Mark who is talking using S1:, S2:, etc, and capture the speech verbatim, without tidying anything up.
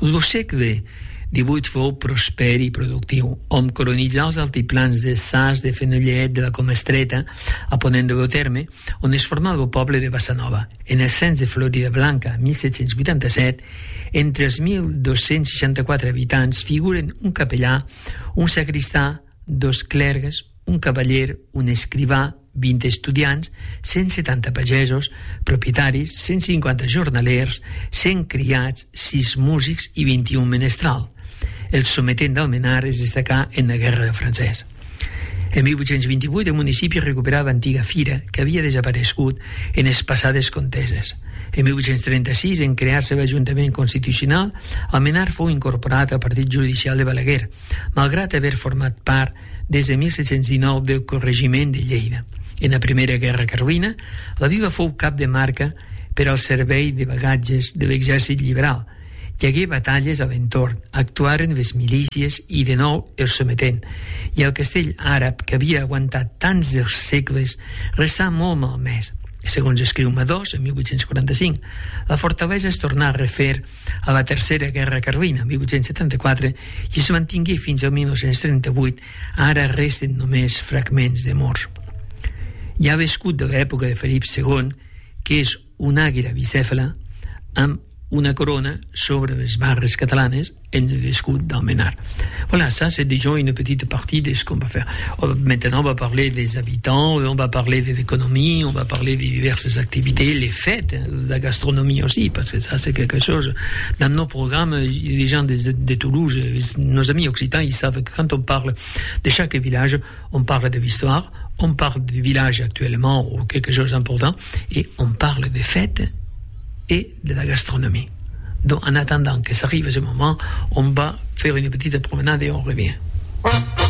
S1: El segle divuit fou prosper i productiu. Hom colonitzà els altiplans de Sas, de Fenollet, de la Comestreta, a ponent de Boterme, on es formava el poble de Bassanova. En el cens de Florida Blanca, mil set-cents vuitanta-set, entre els mil dos-cents seixanta-quatre habitants figuren un capellà, un sacristà, dos clergues, un cavaller, un escrivà, vint estudiants, cent setanta pagesos, propietaris, cent cinquanta jornalers, cent criats, sis músics i vint-i-un menestral. El sometent d'Almenar es destacà en la Guerra del Francès. En mil vuit-cents vint-i-vuit el municipi recuperava antiga fira que havia desaparegut en les passades conteses. En mil vuit-cents trenta-sis, en crear-se l'Ajuntament Constitucional, Almenar fou incorporat al Partit Judicial de Balaguer, malgrat haver format part des de mil set-cents dinou del corregiment de Lleida. En la Primera Guerra Carlina, la vila fou cap de marca per al servei de bagatges de l'exèrcit liberal. Hi hagué batalles a l'entorn, actuaren les milícies i de nou el sometent, i el castell àrab, que havia aguantat tants dels segles, restà molt malmès. Segons escriu Madós, en mil vuit-cents quaranta-cinc, la fortalesa es tornà a refer a la Tercera Guerra Carlina, mil vuit-cents setanta-quatre, i es mantingué fins al mil nou-cents trenta-vuit. Ara resten només fragments de murs. Hi ha l'escut de l'època de Felip segon, que és una àguila bicèfala amb una corona sobre les barres catalanes en l'escut d'Almenar. Voilà, ça c'est déjà une petite partie de ce qu'on va faire. Maintenant, on va parler des habitants, on va parler de l'économie, on va parler de diverses activités, les fêtes, la gastronomie aussi, parce que ça c'est quelque chose. Dans nos programmes, les gens de, de Toulouse, nos amis occitans, ils savent que quand on parle de chaque village, on parle de l'histoire, on parle du village actuellement ou quelque chose d'important, et on parle des fêtes et de la gastronomie. Donc, en attendant que ça arrive à ce moment, on va faire une petite promenade et on revient.